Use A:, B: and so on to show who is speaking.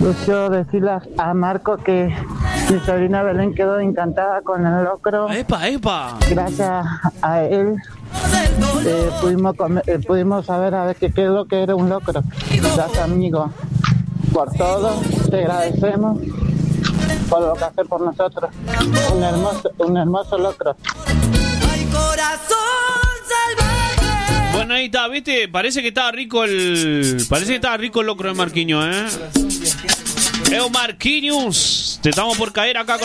A: Yo decirle a Marco que mi sobrina Belén quedó encantada con el locro.
B: ¡Epa!
A: Gracias a él pudimos saber a ver qué es lo que era un locro. Gracias, amigo, por todo. Te agradecemos por lo que haces por nosotros. Un hermoso locro.
B: Bueno, ahí está, ¿viste? Parece que estaba rico el locro de Marquinhos, ¿eh? Marquinhos, te estamos por caer acá con